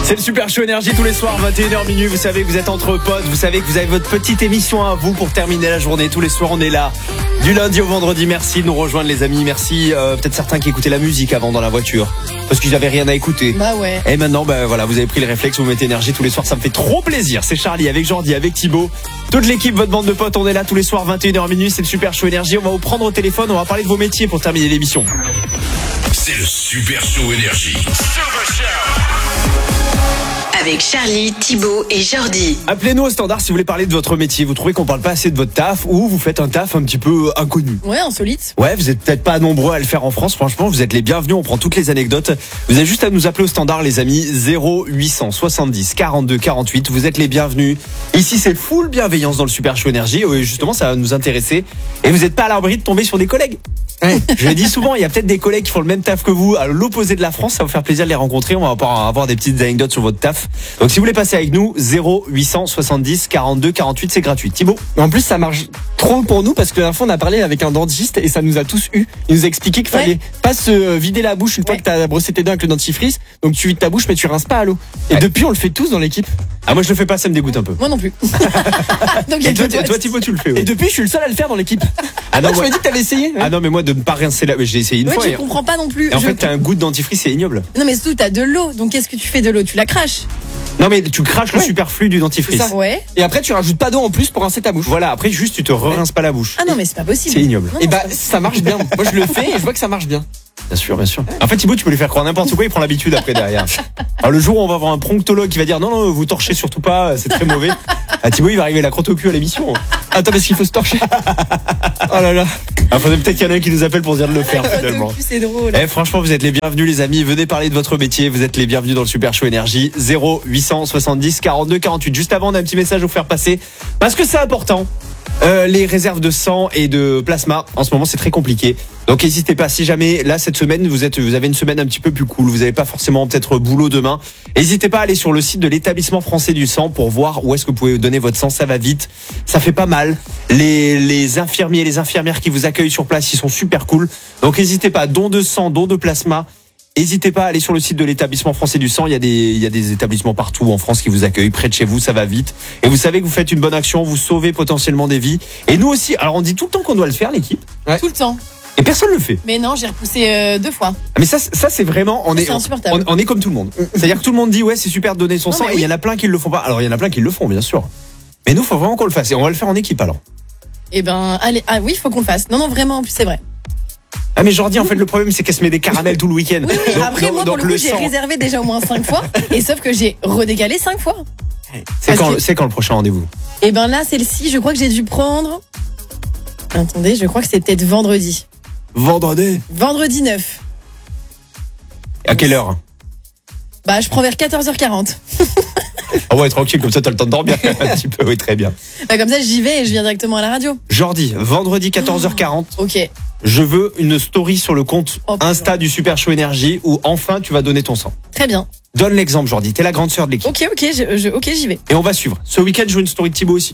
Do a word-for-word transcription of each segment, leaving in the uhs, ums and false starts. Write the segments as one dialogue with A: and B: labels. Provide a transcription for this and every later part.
A: C'est le Super Show Énergie tous les soirs, vingt et une heures minuit. Vous savez que vous êtes entre potes, vous savez que vous avez votre petite émission à vous pour terminer la journée. Tous les soirs, on est là. Du lundi au vendredi, merci de nous rejoindre les amis. Merci, euh, peut-être certains qui écoutaient la musique avant dans la voiture parce qu'ils n'avaient rien à écouter.
B: Bah ouais.
A: Et maintenant, bah voilà, vous avez pris le réflexe, vous mettez énergie tous les soirs, ça me fait trop plaisir. C'est Charlie avec Jordi, avec Thibaut. Toute l'équipe, votre bande de potes, on est là tous les soirs, vingt et une heures minuit. C'est le Super Show Énergie. On va vous prendre au téléphone, on va parler de vos métiers pour terminer l'émission.
C: C'est le Super Show Énergie.
D: Avec Charlie, Thibaut et Jordi.
A: Appelez-nous au standard si vous voulez parler de votre métier. Vous trouvez qu'on parle pas assez de votre taf ou vous faites un taf un petit peu inconnu.
B: Ouais, insolite.
A: Ouais, vous êtes peut-être pas nombreux à le faire en France. Franchement, vous êtes les bienvenus. On prend toutes les anecdotes. Vous avez juste à nous appeler au standard, les amis. zéro huit cent soixante-dix quarante-deux quarante-huit. Vous êtes les bienvenus. Ici, c'est full bienveillance dans le Super Show Énergie. Et justement, ça va nous intéresser. Et vous n'êtes pas à l'abri de tomber sur des collègues. Ouais. Je le dis souvent, il y a peut-être des collègues qui font le même taf que vous à l'opposé de la France. Ça va vous faire plaisir de les rencontrer. On va pouvoir avoir des petites anecdotes sur votre taf. Donc, si vous voulez passer avec nous, zéro huit cent soixante-dix quarante-deux quarante-huit, c'est gratuit. Thibaut.
E: En plus, ça marche trop pour nous parce que la dernière fois, on a parlé avec un dentiste et ça nous a tous eu. Il nous a expliqué qu'il fallait ouais. pas se vider la bouche une fois ouais. que t'as brossé tes dents avec le dentifrice. Donc, tu vides ta bouche, mais tu rinces pas à l'eau. Et ouais. depuis, on le fait tous dans l'équipe.
A: Ah, moi, je le fais pas, ça me dégoûte un peu.
B: Moi non plus.
A: Donc, et toi, toi, Thibaut, tu le fais. Ouais.
E: Et depuis, je suis le seul à le faire dans l'équipe.
A: Ah non,
E: moi, tu m'as dit que t'avais essayé.
A: Ah non, mais moi, de ne pas rincer la. J'ai essayé une
B: ouais,
A: fois.
B: Je comprends pas non plus.
A: Et en
B: je...
A: fait, t'as un goût de dentifrice, c'est ignoble.
B: Non, mais surtout, t'as de l'eau. Donc, qu'est-ce que tu fais de l'eau? Tu la craches.
A: Non mais tu craches ouais. le superflu du dentifrice.
B: Ça, ouais.
E: Et après tu rajoutes pas d'eau en plus pour rincer ta bouche.
A: Voilà, après juste tu te re-rinces pas la bouche.
B: Ah non mais c'est pas possible.
A: C'est ignoble.
B: Non,
E: et bah ça marche bien. Moi je le fais et je vois que ça marche bien.
A: Bien sûr, bien sûr. En fait Thibaut tu peux lui faire croire n'importe quoi, il prend l'habitude après derrière. Alors le jour où on va avoir un pronctologue qui va dire non non vous torchez surtout pas, c'est très mauvais. Ah, Thibaut il va arriver la crotte au cul à l'émission.
E: Attends parce qu'il faut se torcher. Oh là là.
A: Ah, faudrait peut-être qu'il y en a un qui nous appelle pour dire de le faire finalement.
B: C'est drôle.
A: Eh, franchement vous êtes les bienvenus les amis, venez parler de votre métier, vous êtes les bienvenus dans le Super Show Énergie. Zéro huit cent soixante-dix quarante-deux quarante-huit. Juste avant on a un petit message à vous faire passer parce que c'est important. Euh, les réserves de sang et de plasma en ce moment c'est très compliqué. Donc n'hésitez pas, si jamais là cette semaine vous êtes vous avez une semaine un petit peu plus cool, vous n'avez pas forcément peut-être boulot demain, n'hésitez pas à aller sur le site de l'établissement français du sang pour voir où est-ce que vous pouvez donner votre sang, ça va vite, ça fait pas mal. Les les infirmiers et les infirmières qui vous accueillent sur place, ils sont super cool. Donc n'hésitez pas, don de sang, don de plasma. N'hésitez pas à aller sur le site de l'établissement français du sang. Il y a des, il y a des établissements partout en France qui vous accueillent près de chez vous. Ça va vite. Et vous savez que vous faites une bonne action. Vous sauvez potentiellement des vies. Et nous aussi. Alors on dit tout le temps qu'on doit le faire, l'équipe.
B: Ouais. Tout le temps.
A: Et personne le fait.
B: Mais non, j'ai repoussé euh, deux fois.
A: Mais ça, ça c'est vraiment, on
B: ça,
A: est,
B: c'est insupportable.
A: On, on est comme tout le monde. C'est-à-dire que tout le monde dit ouais, c'est super de donner son non, sang. Et il oui. y en a plein qui le font pas. Alors il y en a plein qui le font, bien sûr. Mais nous, faut vraiment qu'on le fasse. Et on va le faire en équipe alors.
B: Eh ben, allez, ah oui, faut qu'on le fasse. Non, non, vraiment, en plus c'est vrai.
A: Ah mais Jordi en fait le problème c'est qu'elle se met des caramels tout le week-end.
B: Oui, oui.
A: Donc,
B: après
A: donc,
B: moi pour le coup le j'ai sang... réservé déjà au moins cinq fois et sauf que j'ai redécalé cinq fois.
A: C'est quand, que... c'est quand le prochain rendez-vous?
B: Eh ben là celle-ci je crois que j'ai dû prendre. Attendez, je crois que c'est peut-être vendredi.
A: Vendredi.
B: Vendredi neuf.
A: À quelle heure?
B: Bah je prends vers quatorze heures quarante.
A: Ah ouais, tranquille, comme ça t'as le temps de dormir un petit peu, oui, très bien.
B: Bah comme ça j'y vais et je viens directement à la radio.
A: Jordi, vendredi quatorze heures quarante.
B: Ok.
A: Je veux une story sur le compte
B: oh,
A: Insta du Super Show Énergie où enfin tu vas donner ton sang.
B: Très bien.
A: Donne l'exemple Jordi, t'es la grande sœur de l'équipe.
B: Ok, ok, je, je, ok, j'y vais.
A: Et on va suivre. Ce week-end, je veux une story de Thibaut aussi.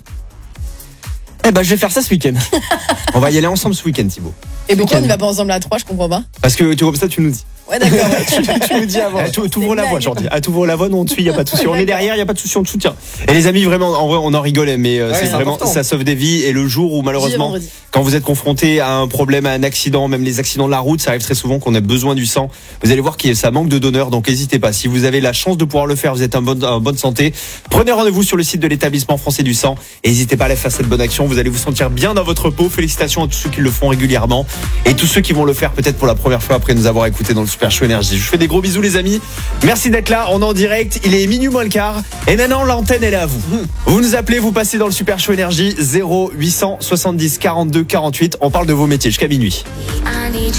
E: Eh ben je vais faire ça ce week-end.
A: On va y aller ensemble ce week-end Thibaut.
B: Et pourquoi on n'y va pas ensemble à trois, je comprends pas.
A: Parce que tu vois ça tu nous dis.
B: Ouais d'accord. Ouais.
E: tu, tu nous dis avant.
A: Tu ouvres la voie Jordi. À t'ouvres la voie, nous on te suit, y a pas de souci. On est derrière, y a pas de souci, on te soutient. Et les amis vraiment en vrai on en rigole mais euh, ouais, c'est, c'est vraiment important. Ça sauve des vies et le jour où malheureusement quand vous êtes confronté à un problème, à un accident, même les accidents de la route, ça arrive très souvent qu'on a besoin du sang. Vous allez voir que ça manque de donneurs donc n'hésitez pas. Si vous avez la chance de pouvoir le faire, vous êtes en bonne, en bonne santé, prenez rendez-vous sur le site de l'établissement français du sang et n'hésitez pas à aller faire cette bonne action, vous allez vous sentir bien dans votre peau. Félicitations à tous ceux qui le font régulièrement et tous ceux qui vont le faire peut-être pour la première fois après nous avoir écouté dans le Super Show Énergie. Je vous fais des gros bisous les amis. Merci d'être là, on est en direct, il est minuit moins le quart et maintenant l'antenne elle est à vous. Vous nous appelez, vous passez dans le Super Show Énergie zéro huit cent soixante-dix quarante-deux quarante-huit. On parle de vos métiers jusqu'à minuit.